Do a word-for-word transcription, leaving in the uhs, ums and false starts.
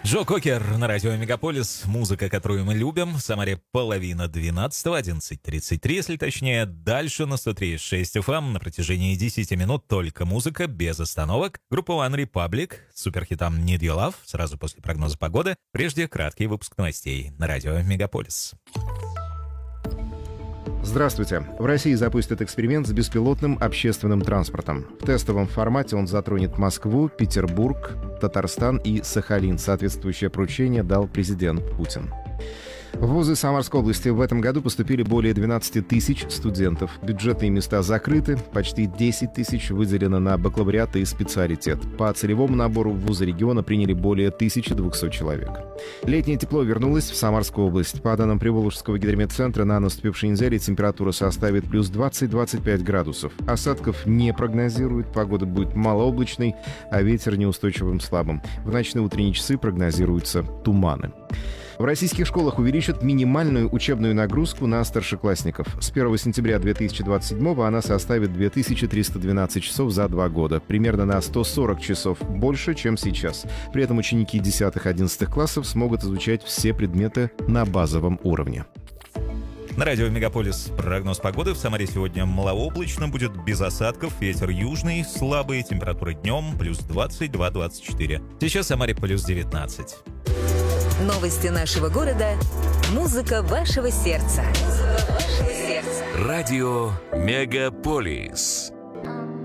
Джо Кокер на радио Мегаполис. Музыка, которую мы любим. В Самаре половина двенадцатого, одиннадцать тридцать три, если точнее. Дальше на сто три и шесть эф эм на протяжении десяти минут только музыка, без остановок. Группа One Republic с суперхитом Need Your Love сразу после прогноза погоды. Прежде краткий выпуск новостей на радио Мегаполис. Здравствуйте. В России запустят эксперимент с беспилотным общественным транспортом. В тестовом формате он затронет Москву, Петербург, Татарстан и Сахалин. Соответствующее поручение дал президент Путин. В вузы Самарской области в этом году поступили более двенадцать тысяч студентов. Бюджетные места закрыты, почти десять тысяч выделено на бакалавриат и специалитет. По целевому набору в вузы региона приняли более тысячи двухсот человек. Летнее тепло вернулось в Самарскую область. По данным Приволжского гидрометцентра, на наступившей неделе температура составит плюс двадцать - двадцать пять градусов. Осадков не прогнозируют, погода будет малооблачной, а ветер неустойчивым слабым. В ночные утренние часы прогнозируются туманы. В российских школах увеличат минимальную учебную нагрузку на старшеклассников. С первого сентября две тысячи двадцать седьмого она составит две тысячи триста двенадцать часов за два года. Примерно на сто сорок часов больше, чем сейчас. При этом ученики десятых-одиннадцатых классов смогут изучать все предметы на базовом уровне. На радио Мегаполис прогноз погоды. В Самаре сегодня малооблачно, будет без осадков, ветер южный, слабые, температуры днем плюс двадцать два - двадцать четыре. Сейчас в Самаре плюс девятнадцать. Новости нашего города. Музыка вашего сердца. Музыка вашего сердца. Радио Мегаполис.